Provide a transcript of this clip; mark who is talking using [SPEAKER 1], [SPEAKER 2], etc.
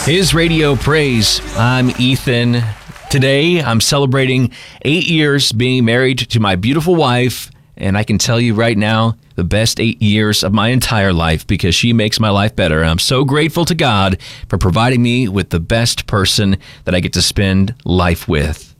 [SPEAKER 1] His Radio Praise. I'm Ethan. Today, I'm celebrating 8 years being married to my beautiful wife, and I can tell you right now, the best 8 years of my entire life because she makes my life better. I'm so grateful to God for providing me with the best person that I get to spend life with.